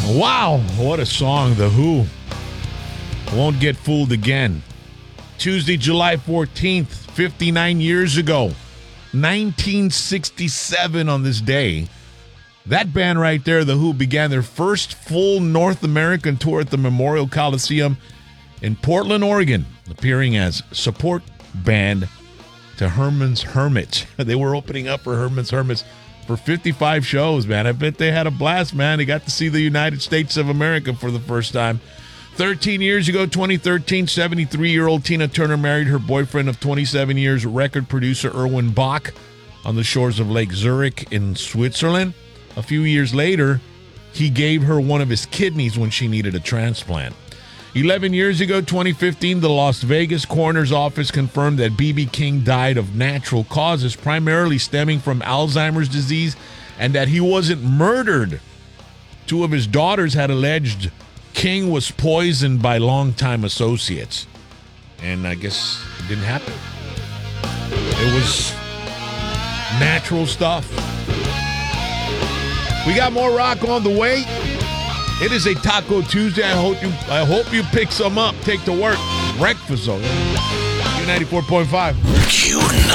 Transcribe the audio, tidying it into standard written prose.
Wow, what a song. The Who. Won't Get Fooled Again. Tuesday, July 14th, 59 years ago, 1967 on this day. That band right there, The Who, began their first full North American tour at the Memorial Coliseum in Portland, Oregon, appearing as support band to Herman's Hermits. They were opening up for Herman's Hermits for 55 shows, man. I bet they had a blast, man. They got to see the United States of America for the first time. 13 years ago, 2013, 73-year-old Tina Turner married her boyfriend of 27 years, record producer Erwin Bach, on the shores of Lake Zurich in Switzerland. A few years later, he gave her one of his kidneys when she needed a transplant. 11 years ago, 2015, the Las Vegas coroner's office confirmed that B.B. King died of natural causes, primarily stemming from Alzheimer's disease, and that he wasn't murdered. Two of his daughters had alleged King was poisoned by longtime associates. And I guess it didn't happen. It was natural stuff. We got more rock on the way. It is a Taco Tuesday. I hope you pick some up. Take to work. Breakfast Zone. Q94.5. Q90.